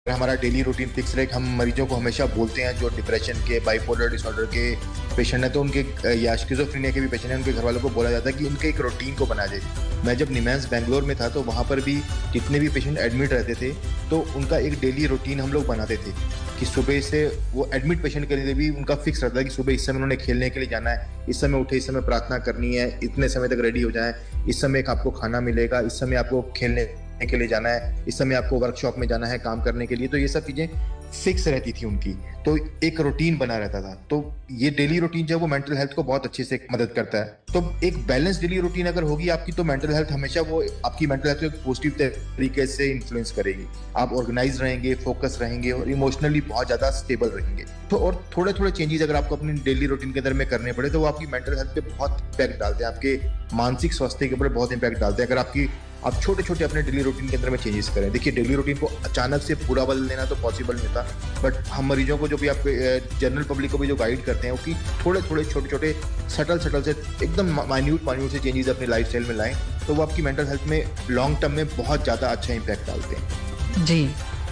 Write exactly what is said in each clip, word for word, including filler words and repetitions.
हमारा daily routine fix रहे। हम मरीजों को हमेशा बोलते हैं जो डिप्रेशन के, बाइपोलर डिसऑर्डर के पेशेंट हैं, तो उनके या स्किज़ोफ्रेनिया के भी पेशेंट हैं, उनके घर वालों को बोला जाता है कि उनके एक रूटीन को बना दे। मैं जब निमैंस बैंगलोर में था तो वहाँ पर भी जितने भी पेशेंट एडमिट रहते थे तो उनका एक डेली रूटीन हम लोग बनाते थे कि सुबह से वो एडमिट पेशेंट के लिए भी उनका फिक्स रहता है कि सुबह इस समय उन्होंने खेलने के लिए जाना है, इस समय उठे, इस समय प्रार्थना करनी है, इतने समय तक रेडी हो जाएं, इस समय एक आपको खाना मिलेगा, इस समय आपको खेलने के लिए जाना है, इस समय आपको वर्कशॉप में जाना है काम करने के लिए। तो ये सब चीजें फिक्स रहती थी उनकी, तो एक रूटीन बना रहता था। तो ये डेली रूटीन जो है वो मेंटल हेल्थ को बहुत अच्छे से मदद करता है। तो एक बैलेंस डेली रूटीन अगर होगी आपकी तो मेंटल हेल्थ हमेशा वो आपकी मेंटल हेल्थ को एक पॉजिटिव तरीके से इन्फ्लुएंस करेगी। आप ऑर्गेनाइज रहेंगे, फोकस रहेंगे और इमोशनली बहुत ज्यादा स्टेबल रहेंगे। तो और थोड़े थोड़े चेंजेस अगर आपको अपनी डेली रूटीन के अंदर में करने पड़े तो वो आपकी मेंटल हेल्थ पे बहुत इम्पैक्ट डालते हैं, आपके मानसिक स्वास्थ्य के ऊपर बहुत इम्पैक्ट डालते हैं। अगर आपकी आप छोटे छोटे अपने डेली रूटीन के अंदर में चेंजेस करें। देखिए, डेली रूटीन को अचानक से पूरा बदल देना तो पॉसिबल नहीं होता, बट हम मरीजों को जो भी आप जनरल पब्लिक को भी जो गाइड करते हैं उसकी थोड़े थोड़े छोटे छोटे सटल सटल से एकदम माइन्यूट माइन्यूट से चेंजेस अपनी लाइफ स्टाइल में लाएं तो वो आपकी मेंटल हेल्थ में लॉन्ग टर्म में बहुत ज़्यादा अच्छा इम्पैक्ट डालते हैं। जी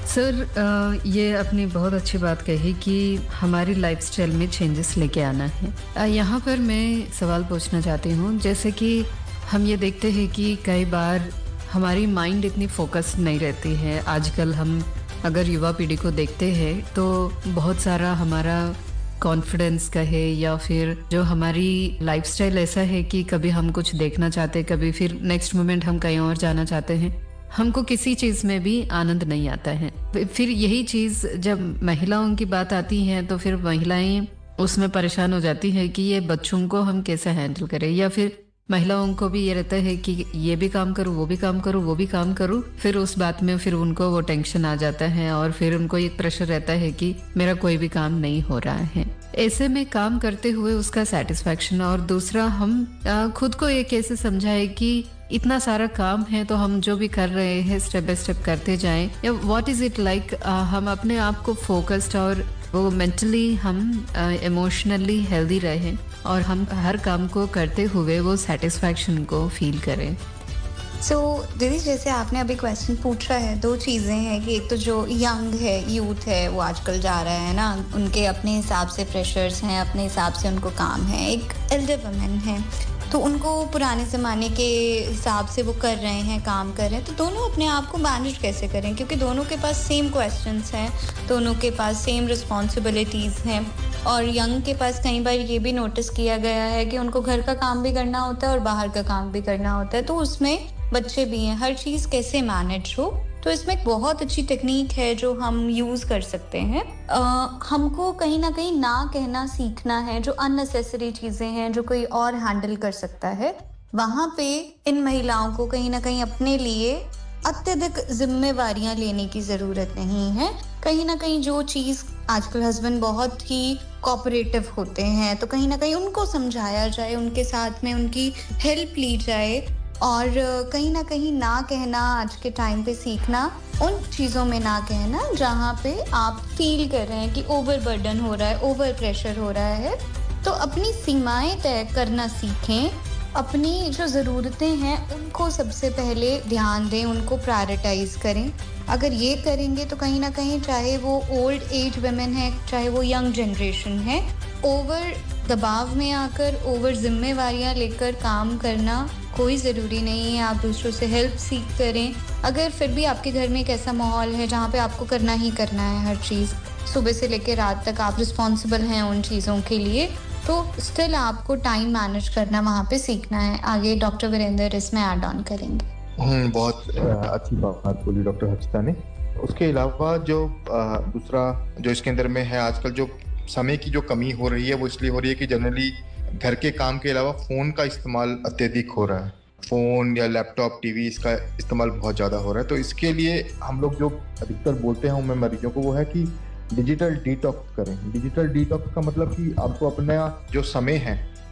सर, ये आपने बहुत अच्छी बात कही कि हमारी लाइफस्टाइल में चेंजेस लेके आना है। यहाँ पर मैं सवाल पूछना चाहती हूँ, जैसे कि हम ये देखते हैं कि कई बार हमारी माइंड इतनी फोकस नहीं रहती है। आजकल हम अगर युवा पीढ़ी को देखते हैं तो बहुत सारा हमारा कॉन्फिडेंस कहे या फिर जो हमारी लाइफस्टाइल ऐसा है कि कभी हम कुछ देखना चाहते, कभी फिर नेक्स्ट मोमेंट हम कहीं और जाना चाहते हैं, हमको किसी चीज़ में भी आनंद नहीं आता है। फिर यही चीज़ जब महिलाओं की बात आती है तो फिर महिलाएं उसमें परेशान हो जाती है कि ये बच्चों को हम कैसे हैंडल करें, या फिर महिलाओं को भी ये रहता है कि ये भी काम करूँ, वो भी काम करूँ, वो भी काम करूँ। फिर उस बात में फिर उनको वो टेंशन आ जाता है और फिर उनको एक प्रेशर रहता है कि मेरा कोई भी काम नहीं हो रहा है। ऐसे में काम करते हुए उसका सेटिस्फैक्शन, और दूसरा हम खुद को एक ऐसे समझाए कि इतना सारा काम है तो हम जो भी कर रहे हैं स्टेप बाय स्टेप करते जाएं, या व्हाट इज इट लाइक हम अपने आप को फोकस्ड और वो मेंटली हम इमोशनली हेल्दी रहें और हम हर काम को करते हुए वो सेटिस्फैक्शन को फील करें। सो so, दीदी जैसे आपने अभी क्वेश्चन पूछा है, दो चीज़ें हैं कि एक तो जो यंग है, यूथ है, वो आजकल जा रहा है ना, उनके अपने हिसाब से प्रेशर्स हैं, अपने हिसाब से उनको काम है। एक एल्डर वुमेन है तो उनको पुराने ज़माने के हिसाब से वो कर रहे हैं, काम कर रहे हैं। तो दोनों अपने आप को मैनेज कैसे करें, क्योंकि दोनों के पास सेम क्वेश्चंस हैं, दोनों के पास सेम रिस्पॉन्सिबिलिटीज़ हैं। और यंग के पास कई बार ये भी नोटिस किया गया है कि उनको घर का काम भी करना होता है और बाहर का काम भी करना होता है, तो उसमें बच्चे भी हैं, हर चीज़ कैसे मैनेज हो। तो इसमें एक बहुत अच्छी टेक्निक है जो हम यूज़ कर सकते हैं। आ, हमको कहीं ना कहीं ना कहना सीखना है। जो अननेसेसरी चीज़ें हैं जो कोई और हैंडल कर सकता है, वहाँ पे इन महिलाओं को कहीं ना कहीं अपने लिए अत्यधिक जिम्मेवारियां लेने की ज़रूरत नहीं है। कहीं ना कहीं जो चीज़ आजकल हस्बैंड बहुत ही कोऑपरेटिव होते हैं, तो कहीं ना कहीं उनको समझाया जाए, उनके साथ में उनकी हेल्प ली जाए, और कहीं ना कहीं ना कहना आज के टाइम पे सीखना, उन चीज़ों में ना कहना जहाँ पे आप फील कर रहे हैं कि ओवर बर्डन हो रहा है, ओवर प्रेशर हो रहा है। तो अपनी सीमाएं तय करना सीखें, अपनी जो ज़रूरतें हैं उनको सबसे पहले ध्यान दें, उनको प्रायोरिटाइज करें। अगर ये करेंगे तो कहीं ना कहीं, चाहे वो ओल्ड एज वुमेन है, चाहे वो यंग जनरेशन है, ओवर दबाव में आकर ओवर जिम्मेवारियां लेकर काम करना कोई ज़रूरी नहीं है। आप दूसरों से हेल्प सीख करें। अगर फिर भी आपके घर में एक ऐसा माहौल है जहाँ पे आपको करना ही करना है हर चीज़, सुबह से लेकर रात तक आप रिस्पॉन्सिबल हैं उन चीज़ों के लिए, तो स्टिल आपको टाइम मैनेज करना वहाँ पे सीखना है। आगे डॉक्टर वीरेंद्र इसमें ऐड ऑन करेंगे। हम्म बहुत अच्छी बात बोली डॉक्टर हर्षिता ने। उसके अलावा जो दूसरा जो इसके अंदर में है, आजकल जो समय की जो कमी हो रही है वो इसलिए हो रही है कि जनरली घर के काम के अलावा फ़ोन का इस्तेमाल अत्यधिक हो रहा है। फ़ोन या लैपटॉप, टीवी, इसका इस्तेमाल बहुत ज़्यादा हो रहा है। तो इसके लिए हम लोग जो अधिकतर बोलते हैं मैं मरीजों को, वो है कि डिजिटल डिटॉक्स करें। डिजिटल डिटॉक्स का मतलब कि आपको अपना जो समय है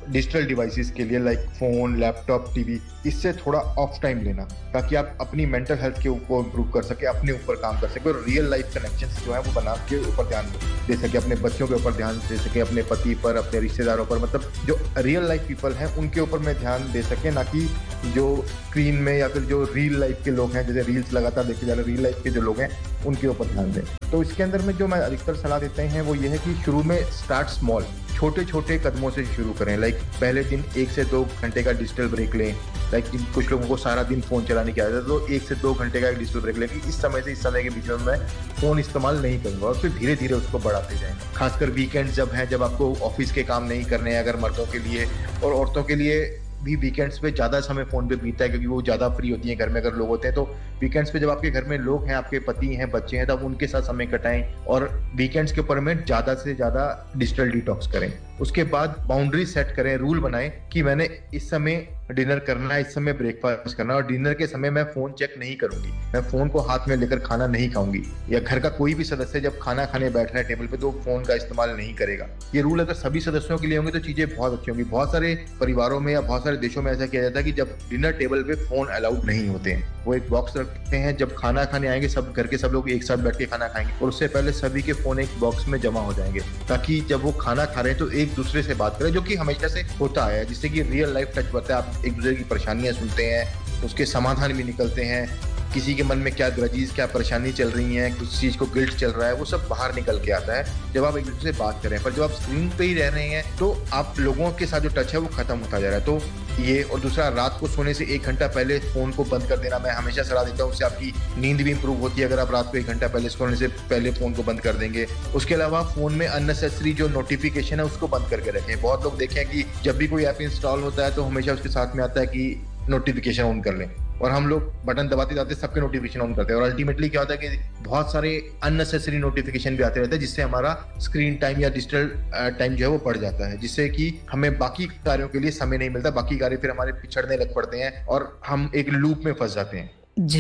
डिजिटल डिवाइसेस के लिए लाइक फोन, लैपटॉप, टीवी, इससे थोड़ा ऑफ टाइम लेना ताकि आप अपनी मेंटल हेल्थ के ऊपर इंप्रूव कर सके, अपने ऊपर काम कर सके और रियल लाइफ कनेक्शंस जो है वो बना के ऊपर ध्यान दे सके, अपने बच्चों के ऊपर ध्यान दे सके, अपने पति पर, अपने रिश्तेदारों पर, मतलब जो रियल लाइफ पीपल हैं उनके ऊपर में ध्यान दे सके, ना कि जो स्क्रीन में या फिर जो रियल लाइफ के लोग हैं, जैसे रील्स लगातार देखे जा रहे रियल लाइफ के जो लोग हैं उनके ऊपर ध्यान दें। तो इसके अंदर में जो मैं अधिकतर सलाह देते हैं वो ये है कि शुरू में स्टार्ट स्मॉल, छोटे छोटे कदमों से शुरू करें। लाइक पहले दिन एक से दो घंटे का डिजिटल ब्रेक लें। लाइक कुछ लोगों को सारा दिन फ़ोन चलाने की आदत है तो एक से दो घंटे का एक डिजिटल ब्रेक लें कि इस समय से इस समय के बीच में मैं फ़ोन इस्तेमाल नहीं करूँगा, और फिर धीरे धीरे उसको बढ़ाते जाएँ। खासकर वीकेंड्स जब हैं, जब आपको ऑफिस के काम नहीं करने हैं, अगर मर्दों के लिए और औरतों के लिए भी वीकेंड्स पे ज़्यादा समय फ़ोन पे बीतता है क्योंकि वो ज़्यादा फ्री होती हैं घर में अगर लोग होते हैं। तो वीकेंड्स पे जब आपके घर में लोग हैं, आपके पति हैं, बच्चे हैं, तब उनके साथ समय कटाएं और वीकेंड्स के ऊपर में ज़्यादा से ज़्यादा डिजिटल डिटॉक्स करें। उसके बाद बाउंड्री सेट करें, रूल बनाएं कि मैंने इस समय डिनर करना है, इस समय ब्रेकफास्ट करना है और डिनर के समय मैं फ़ोन चेक नहीं करूंगी, मैं फ़ोन को हाथ में लेकर खाना नहीं खाऊंगी, या घर का कोई भी सदस्य जब खाना खाने बैठ रहा है टेबल पे तो फ़ोन का इस्तेमाल नहीं करेगा। ये रूल अगर सभी सदस्यों के लिए होंगे तो चीज़ें बहुत अच्छी होंगी। बहुत सारे परिवारों में या बहुत सारे देशों में ऐसा किया जाता है कि जब डिनर टेबल पे फ़ोन अलाउड नहीं होते हैं, वो एक बॉक्स रखते हैं, जब खाना खाने आएंगे सब घर के सब लोग एक साथ बैठ के खाना खाएंगे और उससे पहले सभी के फ़ोन एक बॉक्स में जमा हो जाएंगे, ताकि जब वो खाना खा रहे हैं तो एक दूसरे से बात करें, जो कि हमेशा से होता है, जिससे कि रियल लाइफ टच बढ़ता है। आप एक दूसरे की परेशानियां सुनते हैं, उसके समाधान भी निकलते हैं, किसी के मन में क्या ग्रजीज, क्या परेशानी चल रही है, कुछ चीज़ को गिल्ट चल रहा है, वो सब बाहर निकल के आता है जब आप एक दूसरे से बात करें। पर जब आप स्क्रीन पे ही रह रहे हैं तो आप लोगों के साथ जो टच है वो खत्म होता जा रहा है। तो ये, और दूसरा, रात को सोने से एक घंटा पहले फ़ोन को बंद कर देना मैं हमेशा सलाह देता हूँ। उससे आपकी नींद भी इंप्रूव होती है अगर आप रात को एक घंटा पहले सोने से पहले फ़ोन को बंद कर देंगे। उसके अलावा फ़ोन में अननेसेसरी जो नोटिफिकेशन है उसको बंद करके रखें। बहुत लोग देखें कि जब भी कोई ऐप इंस्टॉल होता है तो हमेशा उसके साथ में आता है कि नोटिफिकेशन ऑन कर लें, और हम लोग बटन दबाते जाते सबके नोटिफिकेशन ऑन करते हैं, और अल्टीमेटली क्या होता है कि बहुत सारे अननेसेसरी नोटिफिकेशन भी आते रहते हैं, जिससे हमारा स्क्रीन टाइम या डिजिटल टाइम जो है वो बढ़ जाता है, जिससे कि हमें बाकी कार्यों के लिए समय नहीं मिलता, बाकी कार्य फिर हमारे पिछड़ने लग पड़ते हैं और हम एक लूप में फंस जाते हैं। जी,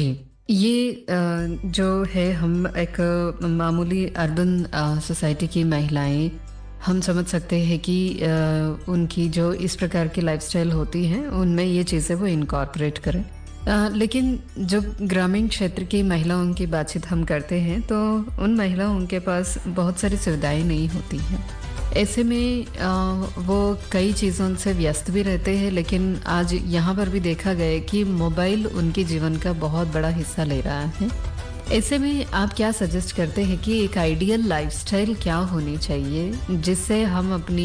ये जो है, हम एक मामूली अर्बन सोसाइटी की महिलाएं, हम समझ सकते हैं कि उनकी जो इस प्रकार की लाइफस्टाइल होती है उनमें ये चीज़ें वो इनकॉर्पोरेट करें। आ, लेकिन जब ग्रामीण क्षेत्र की महिलाओं की बातचीत हम करते हैं तो उन महिलाओं के पास बहुत सारी सुविधाएं नहीं होती हैं। ऐसे में आ, वो कई चीज़ों से व्यस्त भी रहते हैं, लेकिन आज यहाँ पर भी देखा गया कि मोबाइल उनके जीवन का बहुत बड़ा हिस्सा ले रहा है। ऐसे में आप क्या सजेस्ट करते हैं कि एक आइडियल लाइफस्टाइल क्या होनी चाहिए जिससे हम अपनी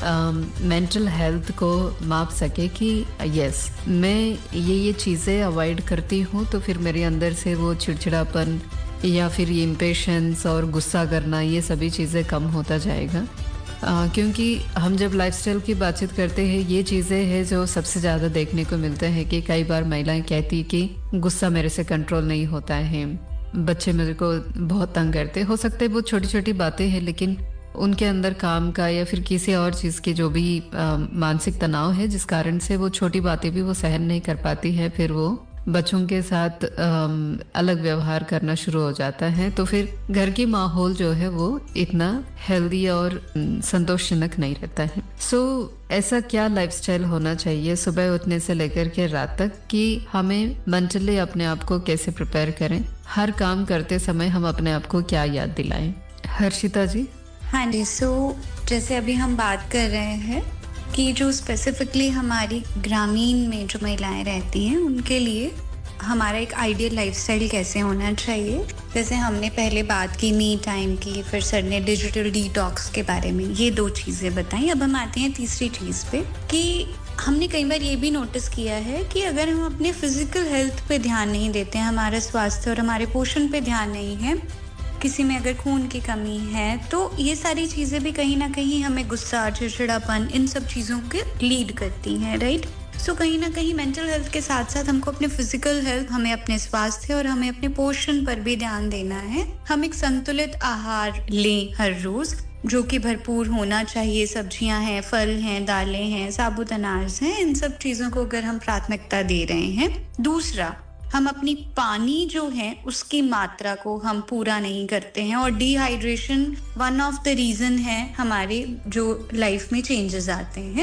मेंटल हेल्थ को माप सके कि यस, मैं ये ये चीज़ें अवॉइड करती हूँ तो फिर मेरे अंदर से वो चिड़चिड़ापन या फिर ये इम्पेशंस और गुस्सा करना, ये सभी चीज़ें कम होता जाएगा। आ, क्योंकि हम जब लाइफस्टाइल की बातचीत करते हैं, ये चीज़ें हैं जो सबसे ज़्यादा देखने को मिलते हैं कि कई बार महिलाएं कहती कि गुस्सा मेरे से कंट्रोल नहीं होता है, बच्चे मेरे को बहुत तंग करते। हो सकते हैं वो छोटी छोटी बातें हैं, लेकिन उनके अंदर काम का या फिर किसी और चीज़ की जो भी आ, मानसिक तनाव है, जिस कारण से वो छोटी बातें भी वो सहन नहीं कर पाती है, फिर वो बच्चों के साथ आ, अलग व्यवहार करना शुरू हो जाता है। तो फिर घर की माहौल जो है वो इतना हेल्दी और संतोषजनक नहीं रहता है। सो so, ऐसा क्या लाइफस्टाइल होना चाहिए सुबह उठने से लेकर के रात तक कि हमें मेंटली अपने आप को कैसे प्रिपेयर करें, हर काम करते समय हम अपने आप को क्या याद दिलाएं? हर्षिता जी। हाँ जी, सो so, जैसे अभी हम बात कर रहे हैं कि जो स्पेसिफिकली हमारी ग्रामीण में जो महिलाएं रहती हैं उनके लिए हमारा एक आइडियल लाइफस्टाइल कैसे होना चाहिए। जैसे हमने पहले बात की मी टाइम की, फिर सर ने डिजिटल डिटॉक्स के बारे में, ये दो चीज़ें बताई। अब हम आते हैं तीसरी चीज़ पे कि हमने कई बार ये भी नोटिस किया है कि अगर हम अपने फिजिकल हेल्थ पे ध्यान नहीं देते हैं, हमारे स्वास्थ्य और हमारे पोषण पे ध्यान नहीं है, किसी में अगर खून की कमी है, तो ये सारी चीज़ें भी कहीं ना कहीं हमें गुस्सा, चिड़चिड़ापन, इन सब चीज़ों के लीड करती हैं, राइट। सो so, कहीं ना कहीं मेंटल हेल्थ के साथ साथ हमको अपने फिजिकल हेल्थ, हमें अपने स्वास्थ्य और हमें अपने पोषण पर भी ध्यान देना है। हम एक संतुलित आहार लें हर रोज, जो कि भरपूर होना चाहिए। सब्जियां हैं, फल हैं, दालें हैं, साबुत अनाज हैं, इन सब चीज़ों को अगर हम प्राथमिकता दे रहे हैं। दूसरा, हम अपनी पानी जो है उसकी मात्रा को हम पूरा नहीं करते हैं, और dehydration one of the reason है हमारे जो लाइफ में चेंजेस आते हैं।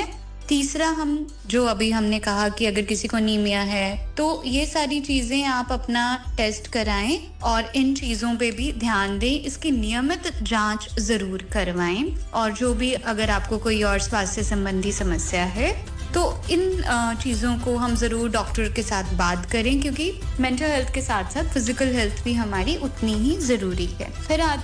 तीसरा, हम जो अभी हमने कहा कि अगर किसी को अनीमिया है तो ये सारी चीजें आप अपना टेस्ट कराएं और इन चीजों पे भी ध्यान दें, इसकी नियमित जांच जरूर करवाएं। और जो भी अगर आपको कोई और स्वास्थ्य संबंधी समस्या है तो इन चीज़ों को हम ज़रूर डॉक्टर के साथ बात करें, क्योंकि मेंटल हेल्थ के साथ साथ फिजिकल हेल्थ भी हमारी उतनी ही ज़रूरी है। फिर